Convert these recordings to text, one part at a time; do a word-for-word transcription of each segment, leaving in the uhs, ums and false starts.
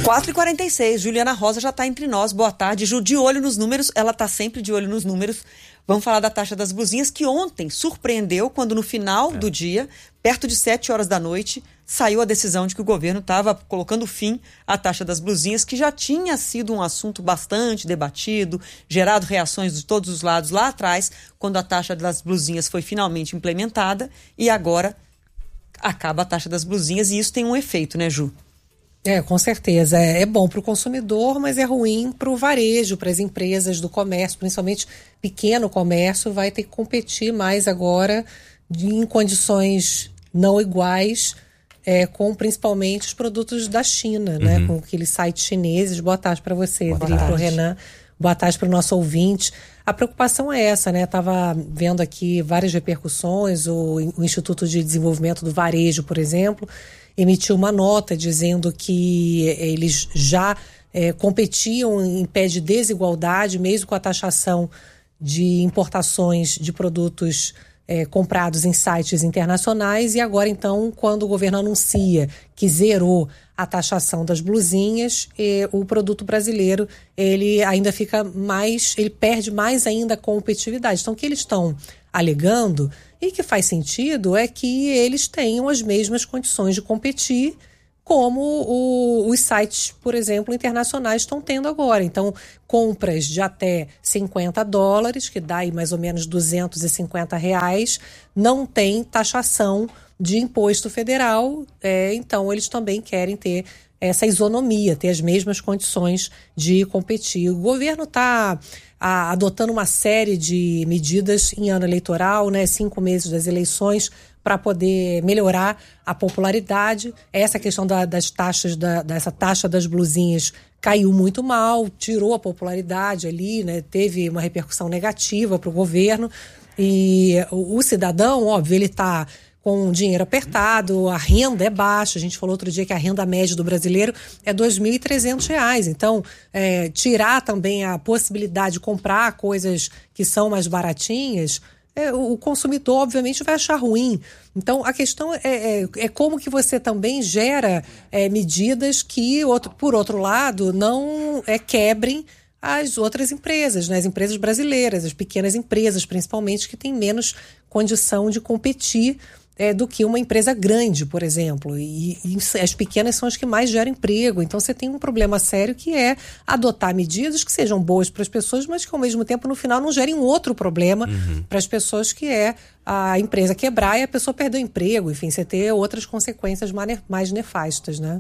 quatro e quarenta e seis, Juliana Rosa já está entre nós. Boa tarde, Ju, de olho nos números, ela está sempre de olho nos números. Vamos falar da taxa das blusinhas, que ontem surpreendeu quando no final é. do dia, perto de sete horas da noite, saiu a decisão de que o governo estava colocando fim à taxa das blusinhas, que já tinha sido um assunto bastante debatido, gerado reações de todos os lados lá atrás, quando a taxa das blusinhas foi finalmente implementada, e agora acaba a taxa das blusinhas, e isso tem um efeito, né, Ju? É, com certeza. É, é bom para o consumidor, mas é ruim para o varejo, para as empresas do comércio, principalmente pequeno comércio, vai ter que competir mais agora de, em condições não iguais, é, com principalmente os produtos da China, uhum. né? Com aqueles sites chineses. Boa tarde para você, Adri, para o Renan. Boa tarde para o nosso ouvinte. A preocupação é essa, né? Estava vendo aqui várias repercussões. O, o Instituto de Desenvolvimento do Varejo, por exemplo, emitiu uma nota dizendo que eles já é, competiam em pé de desigualdade, mesmo com a taxação de importações de produtos é, comprados em sites internacionais, e agora então, quando o governo anuncia que zerou a taxação das blusinhas, e o produto brasileiro ele ainda fica mais, ele perde mais ainda a competitividade. Então, o que eles estão alegando, e que faz sentido, é que eles tenham as mesmas condições de competir como o, os sites, por exemplo, internacionais estão tendo agora. Então, compras de até cinquenta dólares, que dá aí mais ou menos duzentos e cinquenta reais, não tem taxação de imposto federal, é, então eles também querem ter essa isonomia, ter as mesmas condições de competir. O governo está adotando uma série de medidas em ano eleitoral, né, cinco meses das eleições, para poder melhorar a popularidade. Essa questão da, das taxas, da, dessa taxa das blusinhas caiu muito mal, tirou a popularidade ali, né, teve uma repercussão negativa para o governo. E o, o cidadão, óbvio, ele está com dinheiro apertado, a renda é baixa. A gente falou outro dia que a renda média do brasileiro é dois mil e trezentos reais. Então, é, tirar também a possibilidade de comprar coisas que são mais baratinhas, é, o consumidor, obviamente, vai achar ruim. Então, a questão é, é, é como que você também gera é, medidas que, outro, por outro lado, não é, quebrem as outras empresas, né? As empresas brasileiras, as pequenas empresas, principalmente, que têm menos condição de competir É, do que uma empresa grande, por exemplo. E, e as pequenas são as que mais geram emprego. Então você tem um problema sério, que é adotar medidas que sejam boas para as pessoas, mas que ao mesmo tempo no final não gerem um outro problema uhum. para as pessoas, que é a empresa quebrar e a pessoa perder o emprego. Enfim, você ter outras consequências mais nefastas, né?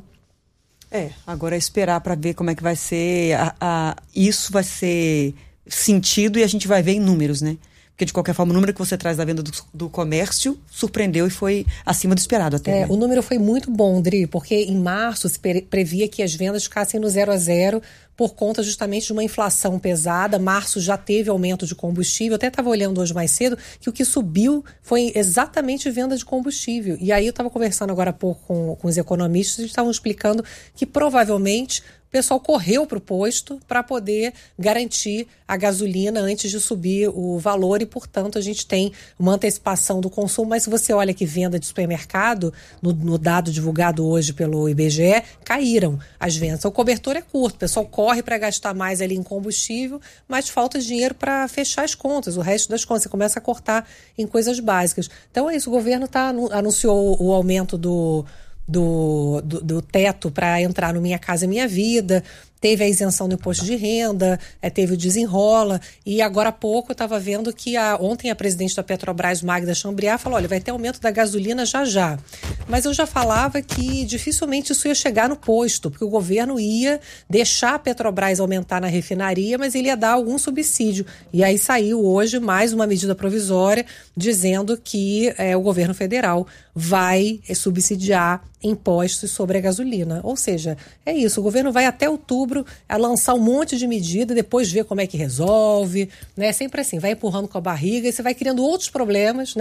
É, agora é esperar para ver como é que vai ser. A, a, isso vai ser sentido e a gente vai ver em números, né? Porque, de qualquer forma, o número que você traz da venda do, do comércio surpreendeu e foi acima do esperado até. É, né? O número foi muito bom, Dri, porque em março se pre- previa que as vendas ficassem no zero a zero por conta justamente de uma inflação pesada. Março já teve aumento de combustível. Eu até estava olhando hoje mais cedo que o que subiu foi exatamente venda de combustível. E aí eu estava conversando agora há pouco com, com os economistas, eles estavam explicando que provavelmente o pessoal correu para o posto para poder garantir a gasolina antes de subir o valor, e, portanto, a gente tem uma antecipação do consumo. Mas se você olha que venda de supermercado, no, no dado divulgado hoje pelo I B G E, caíram as vendas. O cobertor é curto, o pessoal corre para gastar mais ali em combustível, mas falta dinheiro para fechar as contas, o resto das contas. Você começa a cortar em coisas básicas. Então é isso, o governo tá, anunciou o aumento do... Do, do, do teto para entrar no Minha Casa Minha Vida, teve a isenção do imposto de renda, é, teve o desenrola, e agora há pouco eu estava vendo que a, ontem a presidente da Petrobras, Magda Chambriard, falou, olha, vai ter aumento da gasolina já já. Mas eu já falava que dificilmente isso ia chegar no posto, porque o governo ia deixar a Petrobras aumentar na refinaria, mas ele ia dar algum subsídio. E aí saiu hoje mais uma medida provisória dizendo que é, o governo federal vai é, subsidiar impostos sobre a gasolina. Ou seja, é isso, o governo vai até outubro a lançar um monte de medida, depois ver como é que resolve, né? Sempre assim, vai empurrando com a barriga e você vai criando outros problemas, né?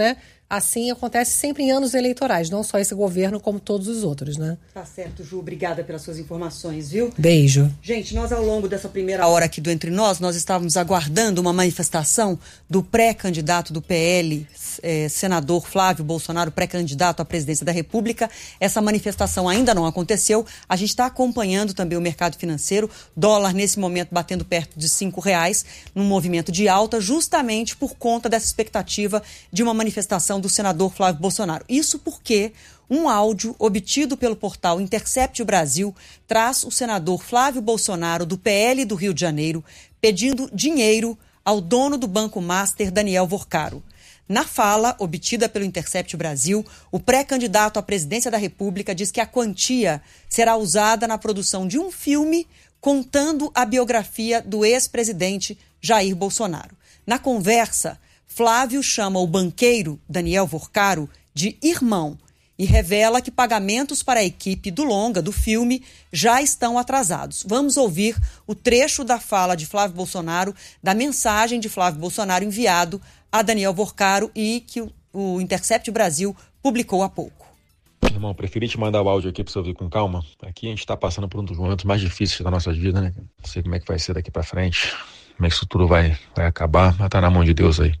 assim acontece sempre em anos eleitorais, não só esse governo, como todos os outros, né? Tá certo, Ju. Obrigada pelas suas informações, viu? Beijo. Gente, nós ao longo dessa primeira hora aqui do Entre Nós, nós estávamos aguardando uma manifestação do pré-candidato do P L, eh, senador Flávio Bolsonaro, pré-candidato à presidência da República. Essa manifestação ainda não aconteceu. A gente está acompanhando também o mercado financeiro, dólar nesse momento batendo perto de cinco reais, num movimento de alta, justamente por conta dessa expectativa de uma manifestação do senador Flávio Bolsonaro. Isso porque um áudio obtido pelo portal Intercept Brasil traz o senador Flávio Bolsonaro, do P L do Rio de Janeiro, pedindo dinheiro ao dono do Banco Master, Daniel Vorcaro. Na fala, obtida pelo Intercept Brasil, o pré-candidato à presidência da República diz que a quantia será usada na produção de um filme contando a biografia do ex-presidente Jair Bolsonaro. Na conversa, Flávio chama o banqueiro Daniel Vorcaro de irmão e revela que pagamentos para a equipe do longa, do filme, já estão atrasados. Vamos ouvir o trecho da fala de Flávio Bolsonaro, da mensagem de Flávio Bolsonaro enviado a Daniel Vorcaro e que o, o Intercept Brasil publicou há pouco. Irmão, preferi te mandar o áudio aqui para você ouvir com calma. Aqui a gente está passando por um dos momentos mais difíceis da nossa vida, né? Não sei como é que vai ser daqui para frente, como é que isso tudo vai, vai acabar, mas tá na mão de Deus aí.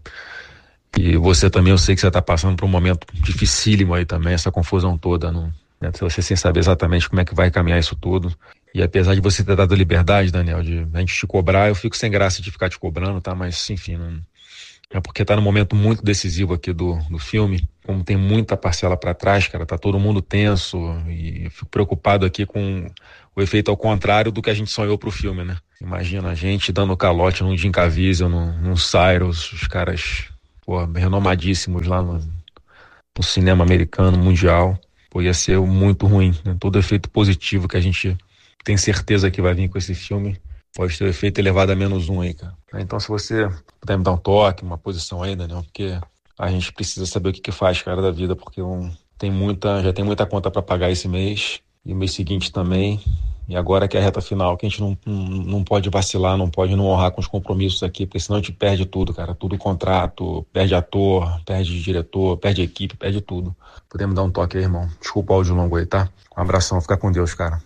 E você também, eu sei que você está passando por um momento dificílimo aí também, essa confusão toda, não, né? Você sem saber exatamente como é que vai caminhar isso tudo. E apesar de você ter dado liberdade, Daniel, de a gente te cobrar, eu fico sem graça de ficar te cobrando, tá? Mas, enfim, não... é porque tá num momento muito decisivo aqui do, do filme, como tem muita parcela para trás, cara, tá todo mundo tenso e eu fico preocupado aqui com o efeito ao contrário do que a gente sonhou pro filme, né? Imagina a gente dando calote num Jim Caviezel, num, num Cyrus, os caras, pô, renomadíssimos lá no, no cinema americano, mundial. Pô, ia ser muito ruim, né? Todo efeito positivo que a gente tem certeza que vai vir com esse filme pode ter o efeito elevado a menos um aí, cara. Então, se você puder me dar um toque, uma posição aí, Daniel, porque a gente precisa saber o que que faz, cara, da vida, porque um, tem muita, já tem muita conta para pagar esse mês, e o mês seguinte também, e agora que é a reta final, que a gente não, não, não pode vacilar, não pode não honrar com os compromissos aqui, porque senão a gente perde tudo, cara, tudo contrato, perde ator, perde diretor, perde equipe, perde tudo. Podemos dar um toque aí, irmão? Desculpa o áudio longo aí, tá? Um abração, fica com Deus, cara.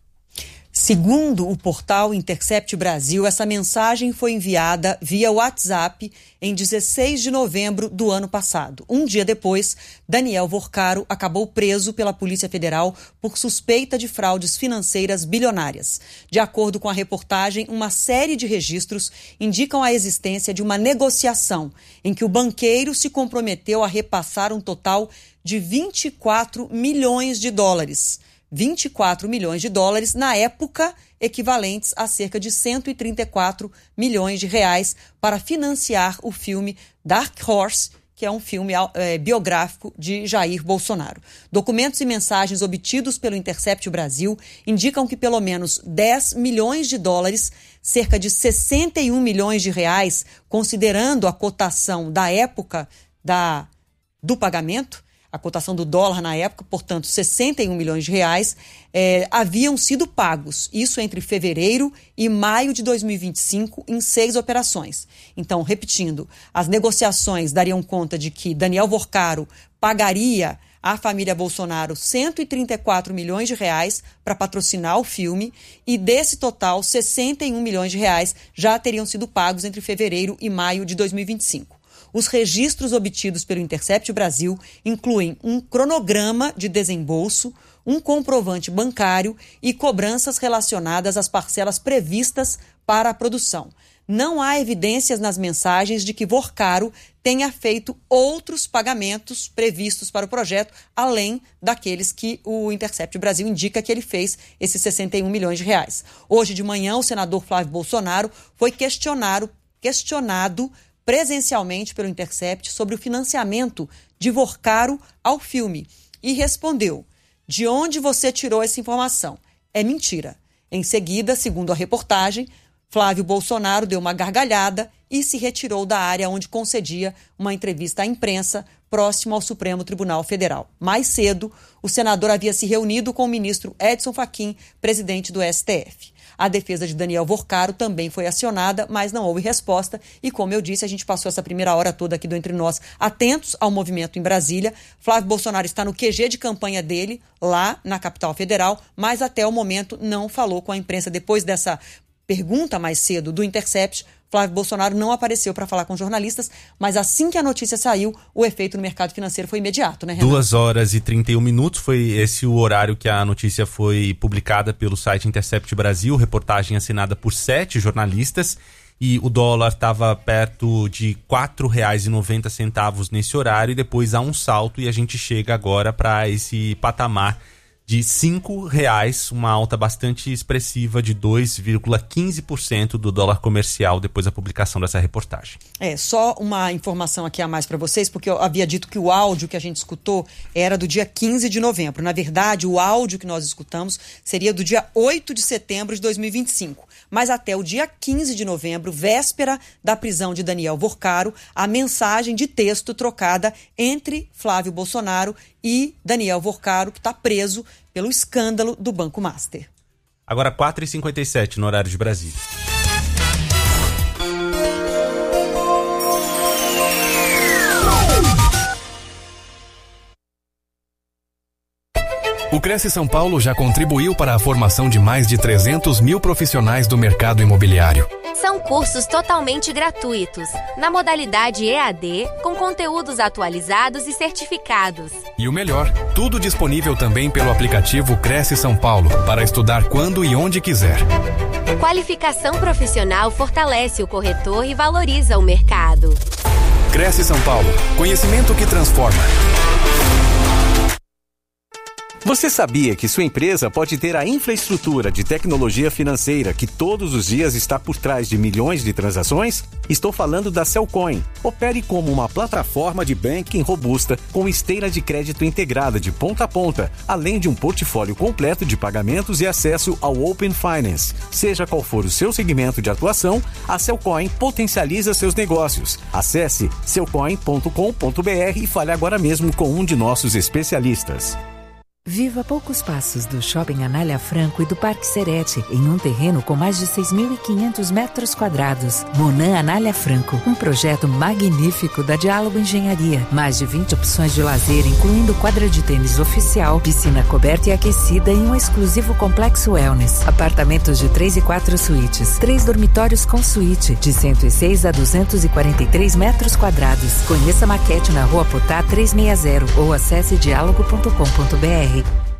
Segundo o portal Intercept Brasil, essa mensagem foi enviada via WhatsApp em dezesseis de novembro do ano passado. Um dia depois, Daniel Vorcaro acabou preso pela Polícia Federal por suspeita de fraudes financeiras bilionárias. De acordo com a reportagem, uma série de registros indicam a existência de uma negociação em que o banqueiro se comprometeu a repassar um total de vinte e quatro milhões de dólares. vinte e quatro milhões de dólares, na época, equivalentes a cerca de cento e trinta e quatro milhões de reais para financiar o filme Dark Horse, que é um filme é, biográfico de Jair Bolsonaro. Documentos e mensagens obtidos pelo Intercept Brasil indicam que pelo menos dez milhões de dólares, cerca de sessenta e um milhões de reais, considerando a cotação da época da, do pagamento, a cotação do dólar na época, portanto, sessenta e um milhões de reais, eh, haviam sido pagos. Isso entre fevereiro e maio de dois mil e vinte e cinco, em seis operações. Então, repetindo, as negociações dariam conta de que Daniel Vorcaro pagaria à família Bolsonaro cento e trinta e quatro milhões de reais para patrocinar o filme e desse total, sessenta e um milhões de reais já teriam sido pagos entre fevereiro e maio de dois mil e vinte e cinco. Os registros obtidos pelo Intercept Brasil incluem um cronograma de desembolso, um comprovante bancário e cobranças relacionadas às parcelas previstas para a produção. Não há evidências nas mensagens de que Vorcaro tenha feito outros pagamentos previstos para o projeto, além daqueles que o Intercept Brasil indica que ele fez, esses sessenta e um milhões de reais. Hoje de manhã, o senador Flávio Bolsonaro foi questionado, questionado presencialmente pelo Intercept sobre o financiamento de Vorcaro ao filme e respondeu: de onde você tirou essa informação? É mentira. Em seguida, segundo a reportagem, Flávio Bolsonaro deu uma gargalhada e se retirou da área onde concedia uma entrevista à imprensa próximo ao Supremo Tribunal Federal. Mais cedo, o senador havia se reunido com o ministro Edson Fachin, presidente do S T F. A defesa de Daniel Vorcaro também foi acionada, mas não houve resposta. E, como eu disse, a gente passou essa primeira hora toda aqui do Entre Nós atentos ao movimento em Brasília. Flávio Bolsonaro está no Q G de campanha dele, lá na capital federal, mas até o momento não falou com a imprensa. Depois dessa pergunta mais cedo do Intercept, Flávio Bolsonaro não apareceu para falar com jornalistas, mas assim que a notícia saiu, o efeito no mercado financeiro foi imediato, né, Renan? duas horas e trinta e um minutos, foi esse o horário que a notícia foi publicada pelo site Intercept Brasil, reportagem assinada por sete jornalistas, e o dólar estava perto de quatro reais e noventa centavos nesse horário, e depois há um salto e a gente chega agora para esse patamar de cinco reais, uma alta bastante expressiva de dois vírgula quinze por cento do dólar comercial depois da publicação dessa reportagem. É, só uma informação aqui a mais para vocês, porque eu havia dito que o áudio que a gente escutou era do dia quinze de novembro. Na verdade, o áudio que nós escutamos seria do dia oito de setembro de dois mil e vinte e cinco. Mas até o dia quinze de novembro, véspera da prisão de Daniel Vorcaro, a mensagem de texto trocada entre Flávio Bolsonaro e Daniel Vorcaro, que está preso pelo escândalo do Banco Master. Agora quatro e cinquenta e sete no horário de Brasília. O Cresce São Paulo já contribuiu para a formação de mais de trezentos mil profissionais do mercado imobiliário. São cursos totalmente gratuitos, na modalidade E A D, com conteúdos atualizados e certificados. E o melhor, tudo disponível também pelo aplicativo Cresce São Paulo, para estudar quando e onde quiser. Qualificação profissional fortalece o corretor e valoriza o mercado. Cresce São Paulo, conhecimento que transforma. Você sabia que sua empresa pode ter a infraestrutura de tecnologia financeira que todos os dias está por trás de milhões de transações? Estou falando da Cellcoin. Opere como uma plataforma de banking robusta com esteira de crédito integrada de ponta a ponta, além de um portfólio completo de pagamentos e acesso ao Open Finance. Seja qual for o seu segmento de atuação, a Cellcoin potencializa seus negócios. Acesse cellcoin ponto com ponto b r e fale agora mesmo com um de nossos especialistas. Viva a poucos passos do Shopping Anália Franco e do Parque Serete, em um terreno com mais de seis mil e quinhentos metros quadrados. Monan Anália Franco, um projeto magnífico da Diálogo Engenharia. Mais de vinte opções de lazer, incluindo quadra de tênis oficial, piscina coberta e aquecida e um exclusivo complexo wellness. Apartamentos de três e quatro suítes, três dormitórios com suíte, de cento e seis a duzentos e quarenta e três metros quadrados. Conheça a maquete na Rua Potá trezentos e sessenta ou acesse diálogo ponto com ponto b r.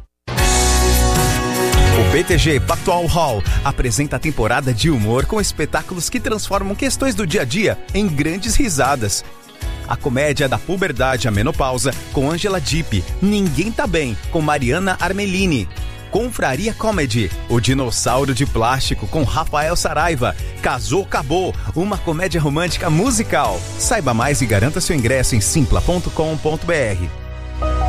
O B T G Pactual Hall apresenta a temporada de humor com espetáculos que transformam questões do dia a dia em grandes risadas. A comédia da puberdade à menopausa com Angela Dipp, Ninguém Tá Bem, com Mariana Armelini. Confraria Comedy, O Dinossauro de Plástico com Rafael Saraiva. Casou, Acabou, uma comédia romântica musical. Saiba mais e garanta seu ingresso em simpla ponto com ponto b r.